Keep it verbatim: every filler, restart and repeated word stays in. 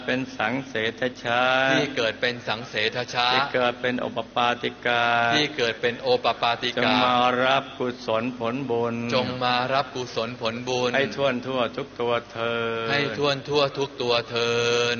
เป็นสังเสทชาที่เกิดเป็นสังเสทชาที่เกิดเป็นโอปปาติกาที่เกิดเป็นโอปปาติกาจงมารับกุศลผลบุญจงมารับกุศลผลบุญให้ท่วนทั่วทุกตัวเธอให้ท่วนทั่วทุกตัวเธอ